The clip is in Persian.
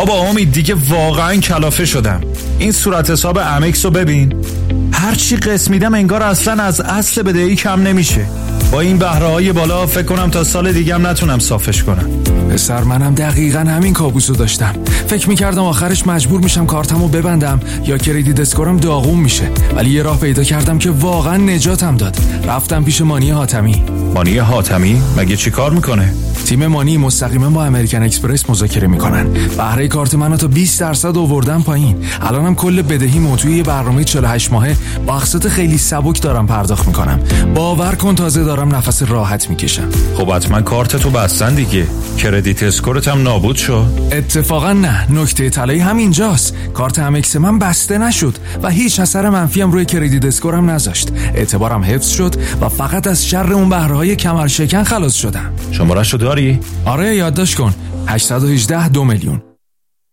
بابا امید دیگه واقعا کلافه شدم. این صورت حساب امکس رو ببین، هرچی قسط میدم انگار اصلا از اصل بدهی کم نمیشه. با این بهره‌های بالا فکر کنم تا سال دیگه هم نتونم صافش کنم. پسر منم دقیقاً همین کابوسو داشتم. فکر میکردم آخرش مجبور میشم کارتمو ببندم یا کریدیت اسکورم داغون میشه، ولی یه راه پیدا کردم که واقعا نجاتم داد. رفتم پیش مانی حاتمی. مانی حاتمی مگه چی کار میکنه؟ تیم مانی مستقیما با امریکن اکسپرس مذاکره میکنن. بهره کارت منو تا 20% آوردن پایین. الانم کل بدهیمو توی یه برنامه 48 ماهه با اقساط خیلی سبک دارم پرداخت میکنم. باور کن تازه دارم نفس راحت میکشم. خب حتما کارتتو بستن دیگه. کردیت اسکورت هم نابود شد؟ اتفاقا نه، نکته طلایی همینجاست. کارت امکس من بسته نشد و هیچ اثر منفی هم روی کردیت اسکورم نذاشت. اعتبارم حفظ شد و فقط از شر اون بهره‌های کمر شکن خلاص شدم. شماره‌شو داری؟ آره یادداشت کن. 818 2 میلیون.